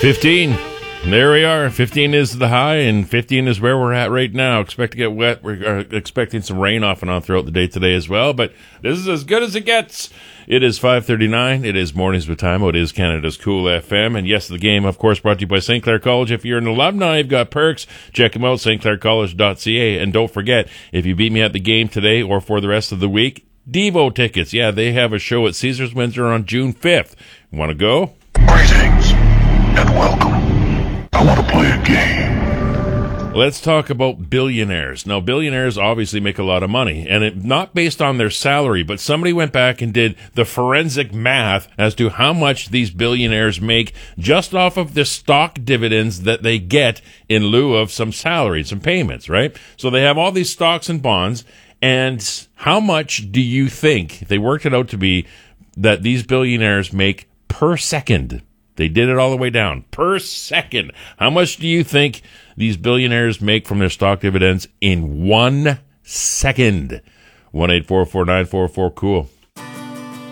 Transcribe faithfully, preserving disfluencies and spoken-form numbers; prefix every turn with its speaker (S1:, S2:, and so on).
S1: fifteen. There we are. fifteen is the high, and fifteen is where we're at right now. Expect to get wet. We're expecting some rain off and on throughout the day today as well, but this is as good as it gets. It is five thirty-nine. It is Mornings with Time. It is Canada's Cool F M. And yes, the game, of course, brought to you by Saint Clair College. If you're an alumni, you've got perks. Check them out, st clair college dot c a. And don't forget, if you beat me at the game today or for the rest of the week, Devo tickets. Yeah, they have a show at Caesars Windsor on June fifth. Want to go?
S2: Greetings and welcome. I want to play a game.
S1: Let's talk about billionaires. Now, billionaires obviously make a lot of money, and it not based on their salary, but somebody went back and did the forensic math as to how much these billionaires make just off of the stock dividends that they get in lieu of some salary, some payments, right? So they have all these stocks and bonds, and how much do you think they worked it out to be that these billionaires make per second? They did it all the way down. Per second. How much do you think these billionaires make from their stock dividends in one second? one eight four four nine four four cool.